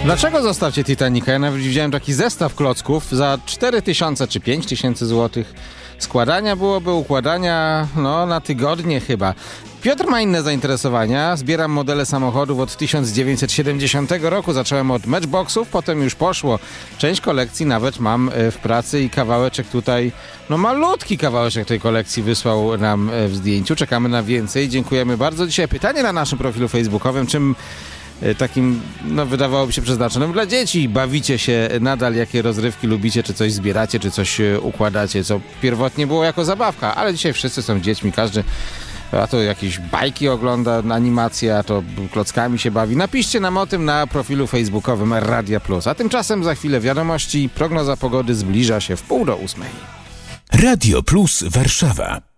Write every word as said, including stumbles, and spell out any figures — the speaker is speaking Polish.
Dlaczego zostawcie Titanica? Ja nawet widziałem taki zestaw klocków za cztery tysiące czy pięć tysięcy złotych. Składania byłoby, układania, no na tygodnie chyba. Piotr ma inne zainteresowania. Zbieram modele samochodów od tysiąc dziewięćset siedemdziesiątego roku. Zacząłem od matchboxów, potem już poszło. Część kolekcji nawet mam w pracy i kawałeczek tutaj, no malutki kawałeczek tej kolekcji wysłał nam w zdjęciu. Czekamy na więcej. Dziękujemy bardzo. Dzisiaj pytanie na naszym profilu facebookowym. Czym takim, no wydawałoby się przeznaczonym dla dzieci bawicie się nadal? Jakie rozrywki lubicie? Czy coś zbieracie? Czy coś układacie? Co pierwotnie było jako zabawka, ale dzisiaj wszyscy są dziećmi. Każdy a to jakieś bajki ogląda, animacje, a to klockami się bawi. Napiszcie nam o tym na profilu facebookowym Radia Plus. A tymczasem za chwilę wiadomości. Prognoza pogody zbliża się w pół do ósmej. Radio Plus Warszawa.